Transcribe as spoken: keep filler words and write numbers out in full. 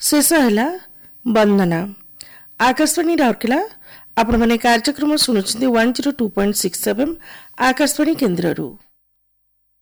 शेष है वंदना। आकाशवाणी राउरकेला आपण मैंने कार्यक्रम शुणुंट one zero two point six F M Akashvani केन्द्र।